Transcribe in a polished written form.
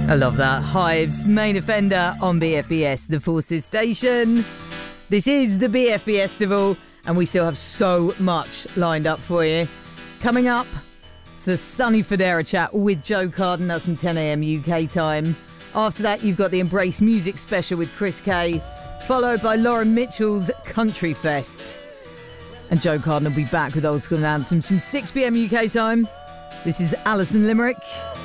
I love that. Hives, Main Offender on BFBS, the Forces Station. This is the BFB Festival, and we still have so much lined up for you. Coming up, it's a Sonny Fodera chat with Joe Carden. That's from 10 a.m. UK time. After that, you've got the Embrace Music Special with Chris Kay, followed by Lauren Mitchell's Country Fest. And Joe Carden will be back with old school anthems from 6 p.m. UK time. This is Alison Limerick.